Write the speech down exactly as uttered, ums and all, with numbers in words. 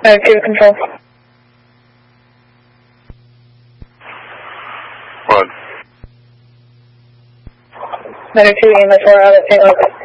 nine two control. What? nine two, aim at four out at Saint Louis.